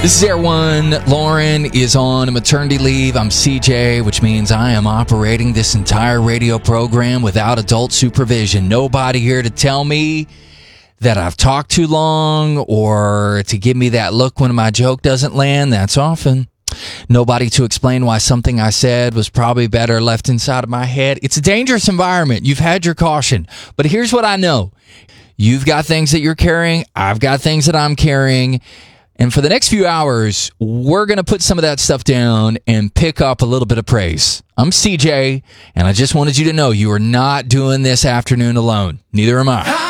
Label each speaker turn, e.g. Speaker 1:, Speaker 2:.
Speaker 1: This is Air One. Lauren is on maternity leave. I'm CJ, which means I am operating this entire radio program without adult supervision. Nobody here to tell me that I've talked too long or to give me that look when my joke doesn't land. That's often. Nobody to explain why something I said was probably better left inside of my head. It's a dangerous environment. You've had your caution. But here's what I know. You've got things that you're carrying. I've got things that I'm carrying. And for the next few hours, we're going to put some of that stuff down and pick up a little bit of praise. I'm CJ, and I just wanted you to know you are not doing this afternoon alone. Neither am I.